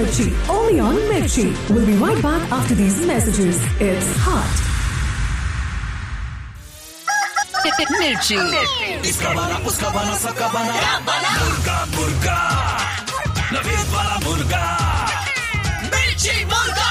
Mirchi, only on Mirchi. We'll be right back after these messages. It's hot. मिर्ची, इसका बना, उसका बना, सबका बना, मुर्गा मुर्गा, नवीद वाला मुर्गा, मिर्ची मुर्गा।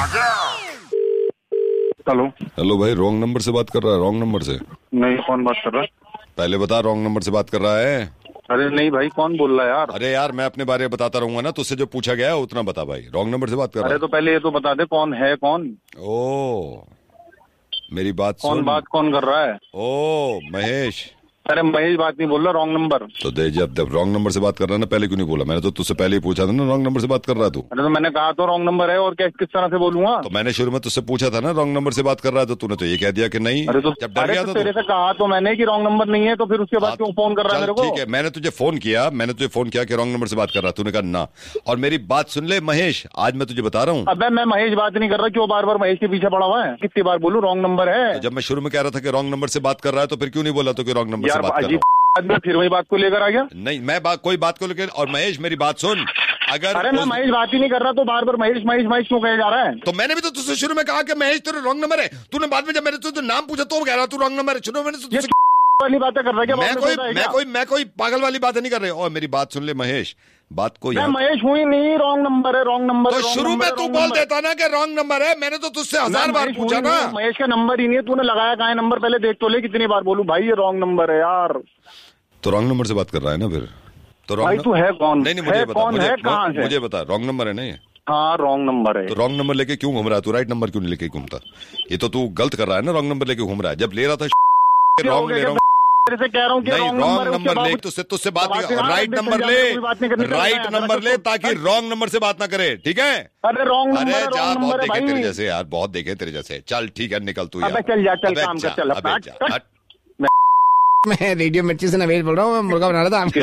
हेलो भाई, रॉन्ग नंबर से बात कर रहा है? रॉन्ग नंबर से नहीं, कौन बात कर रहा है? पहले बता, रॉन्ग नंबर से बात कर रहा है? अरे नहीं भाई, कौन बोल रहा है यार? अरे यार, मैं अपने बारे में बताता रहूंगा ना, तुझसे जो पूछा गया है उतना बता भाई। रॉन्ग नंबर से बात कर रहा है? अरे तो पहले ये तो बता दे कौन है कौन? ओ, मेरी बात कौन सुन। बात कौन कर रहा है? ओ महेश। अरे महेश बात नहीं बोल रहा, रॉन्ग नंबर। तो दे, जब रॉन्ग नंबर से बात कर रहा है ना, पहले क्यों नहीं बोला? मैंने तो तुझसे पहले ही पूछा था ना, रॉन्ग नंबर से बात कर रहा है तू। अरे तो मैंने कहा तो रॉन्ग नंबर है, और क्या किस तरह से बोलूंगा? तो मैंने शुरू में तुझसे पूछा था ना, रॉन्ग नंबर से बात कर रहा है, तो तूने तो ये कह दिया कि नहीं। अरे तो जब डर गया था तेरे से कहा तो मैंने कि रॉन्ग नंबर नहीं है, तो फिर उसके बाद क्यों फोन कर रहा है मेरे को? ठीक है, मैंने तुझे फोन किया कि रॉन्ग नंबर से बात कर रहा, तूने कहा ना। और मेरी बात सुन ले महेश, आज मैं तुझे बता रहा हूँ। अबे मैं महेश बात नहीं कर रहा, क्यों बार बार महेश के पीछे पड़ा हुआ है? कितनी बार बोलूं रॉन्ग नंबर है? तो जब मैं शुरू में कह रहा था कि रॉन्ग नंबर से बात कर रहा है, तो फिर क्यों नहीं बोला तो कि रॉन्ग नंबर से बात कर रहा हूँ? मैं फिर वही बात को लेकर आ गया। नहीं, मैं कोई बात को लेकर। और महेश मेरी बात सुन, अगर अरे मैं महेश बात ही नहीं कर रहा, तो बार बार महेश महेश महेश क्यों कहे जा रहा है? तो मैंने भी तो तुझसे शुरू में कहा कि महेश तेरा रॉन्ग नंबर है। तूने बाद में जब मैंने तुझे नाम पूछा तो कह रहा तू रॉन्ग नंबर है। शुरू में मैंने वाली बातें कर रहा है क्या? मैं कोई पागल वाली बातें नहीं कर रही। और मेरी बात सुन ले महेश, बात को मैं महेश हुई नहीं, रॉन्ग नंबर है, रॉन्ग नंबर। तो शुरू में तू बोल देता ना कि रॉन्ग नंबर है, मैंने तो तुझसे 1000 बार पूछा ना। महेश का नंबर ही नहीं है, तूने लगाया कहाँ है नंबर? पहले देख तो ले, कितनी बार बोलूं भाई ये रॉन्ग नंबर है यार। तो रॉन्ग नंबर से बात कर रहा है ना फिर? तो भाई तू है कौन? नहीं मुझे बता, कौन है, कहाँ से? मुझे बता, रॉन्ग नंबर है ना ये? हाँ रॉन्ग नंबर है। तो रॉन्ग नंबर लेके क्यों घूम रहा है तू? राइट नंबर क्यों नहीं लेके घूमता? ये तो तू गलत कर रहा है ना, रॉन्ग नंबर लेके घूम रहा है। जब ले रहा था रॉन्ग ले रहा हूँ, से कह रहा हूँ कि रॉन्ग नंबर ले, तुझसे बात राइट नंबर ले, राइट नंबर ले, ताकि रॉन्ग नंबर से बात ना करे, ठीक है? अरे रॉन्ग नंबर, अरे जा, बहुत देखे तेरे जैसे यार, बहुत देखे तेरे जैसे। चल ठीक है, निकल तू यार। चल जा, चल काम कर, चल। मैं रेडियो मिर्ची से नवेद बोल रहा हूँ, मैं मुर्गा बना रहा था।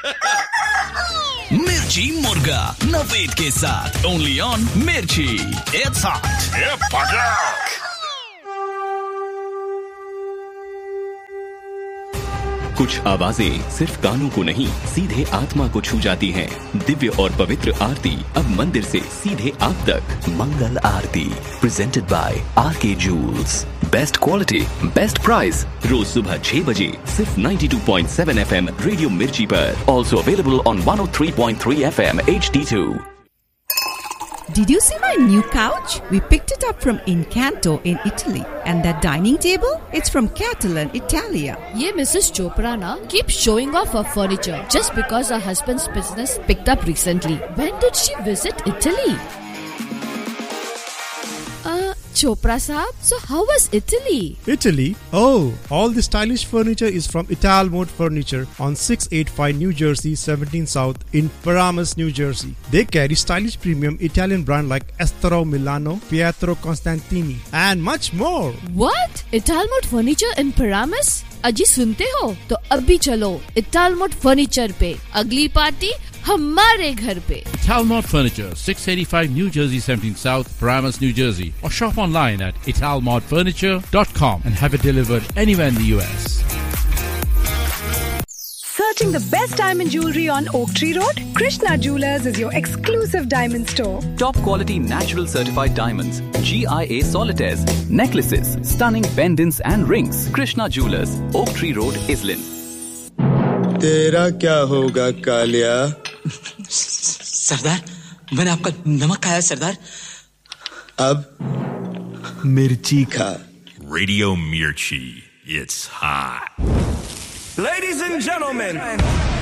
मिर्ची मुर्गा नवेद के साथ, ओनली ऑन मिर्ची। It's hot. कुछ आवाजें सिर्फ कानों को नहीं, सीधे आत्मा को छू जाती हैं। दिव्य और पवित्र आरती अब मंदिर से सीधे आप तक। मंगल आरती presented by R K joules. Best quality, best price. रोज सुबह 6 बजे सिर्फ 92.7 FM रेडियो मिर्ची पर। Also available on 103.3 FM HD2. Did you see my new couch? We picked it up from Incanto in Italy. And that dining table? It's from Catalan Italia. ये Mrs. Chopra na keeps showing off her furniture just because her husband's business picked up recently. When did she visit Italy? Chopra Saab, so how was Italy? Italy? Oh, all the stylish furniture is from Ital Mode Furniture on 685 New Jersey, 17 South in Paramus, New Jersey. They carry stylish premium Italian brand like Estero Milano, Pietro Constantini and much more. What? Ital Mode Furniture in Paramus? अजी सुनते हो? तो अभी चलो इटालमोड furniture पे। अगली party हमारे घर पे। Italmod Furniture, 685 New Jersey, 17 South, Paramus, New Jersey. Or shop online at italmodfurniture.com and have it delivered anywhere in the US. Searching the best diamond jewelry on Oak Tree Road? Krishna Jewelers is your exclusive diamond store. Top quality natural certified diamonds, GIA solitaires, necklaces, stunning pendants and rings. Krishna Jewelers, Oak Tree Road, Islin. तेरा क्या होगा कालिया? सरदार, मैंने आपका नमक खाया सरदार। अब मिर्ची खा। Radio Mirchi, it's hot. Ladies and gentlemen,